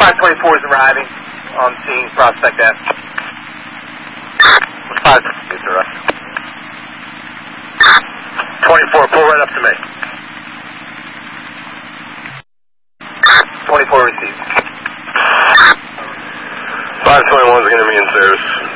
524 is arriving on scene, Prospect F. 524 is arriving. 24, pull right up to me. 24 received. 521 is going to be in service.